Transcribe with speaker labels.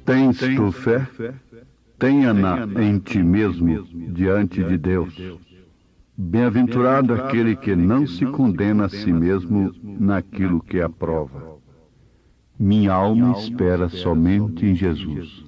Speaker 1: Tens tu fé? Tenha-na em ti mesmo, diante de Deus. Bem-aventurado aquele que não se condena a si mesmo naquilo que aprova. Minha alma espera somente em Jesus.